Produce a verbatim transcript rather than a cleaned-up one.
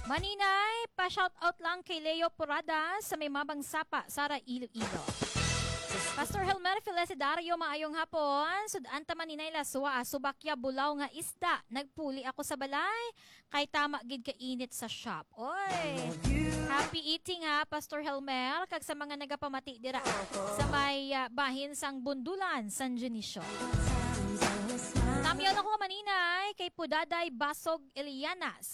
Maninay, pa-shoutout lang kay Leo Porada sa may mabang sapa, Sara Iloilo. Pastor Helmer Felicidario, maayong hapon. Sudan ta maninay laswa, subakya bulaw nga isda. Nagpuli ako sa balay, kay tama gid ka init sa shop. Oy, happy eating ha, Pastor Helmer, kag sa mga nagapamati dira sa may uh, bahin sang Bundulan, San Dionisio. Namyon ako maninay kay Pudaday Basog Eliana